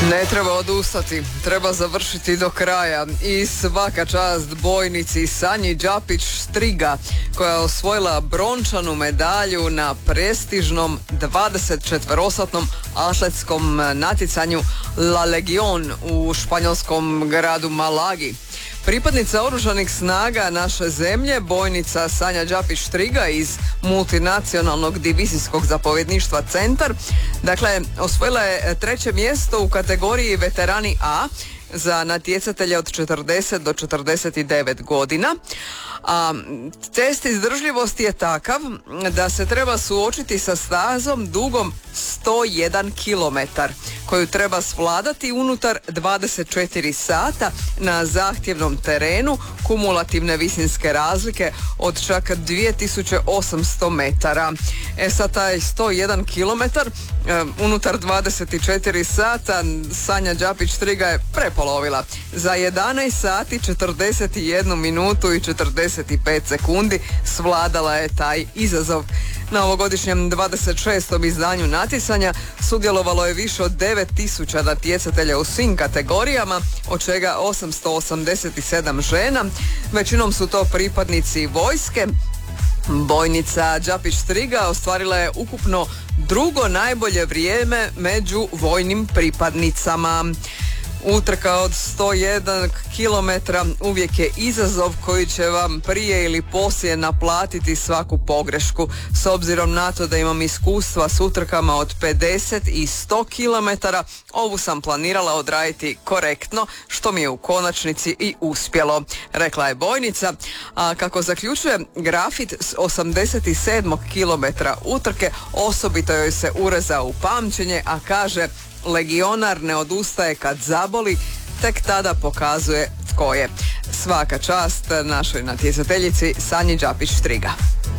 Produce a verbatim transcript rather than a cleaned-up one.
Ne treba odustati, treba završiti do kraja i svaka čast bojnici Sanji Đapić-Striga koja je osvojila brončanu medalju na prestižnom dvadesetčetverosatnom atletskom natjecanju La Legion u španjolskom gradu Malagi. Pripadnica oružanih snaga naše zemlje, bojnica Sanja Đapić-Striga iz multinacionalnog divizijskog zapovjedništva Centar, dakle, osvojila je treće mjesto u kategoriji veterani A za natjecatelje od četrdeset do četrdeset devet godina. A test izdržljivosti je takav da se treba suočiti sa stazom dugom sto jedan kilometar koju treba svladati unutar dvadeset četiri sata na zahtjevnom terenu kumulativne visinske razlike od čak dvije tisuće osamsto metara. E sad taj sto jedan kilometar e, unutar dvadeset četiri sata Sanja Đapić-Striga je prepolovila. Za jedanaest sati, četrdeset jednu minutu i četrdeset pet sekundi svladala je taj izazov. Na ovogodišnjem dvadeset šestom izdanju natjecanja sudjelovalo je više od devet tisuća natjecatelja u svim kategorijama, od čega osamsto osamdeset sedam žena. Većinom su to pripadnici vojske. Bojnica Đapić-Striga ostvarila je ukupno drugo najbolje vrijeme među vojnim pripadnicama. Utrka od sto jedan kilometra uvijek je izazov koji će vam prije ili poslije naplatiti svaku pogrešku. S obzirom na to da imam iskustva s utrkama od pedeset i sto kilometara, ovu sam planirala odraditi korektno, što mi je u konačnici i uspjelo, rekla je bojnica. A kako zaključuje grafit s osamdeset sedmog kilometra utrke, osobito joj se urezao u pamćenje, a kaže: legionar ne odustaje kad zaboli, tek tada pokazuje tko je. Svaka čast našoj natjecateljici Sanji Đapić-Striga.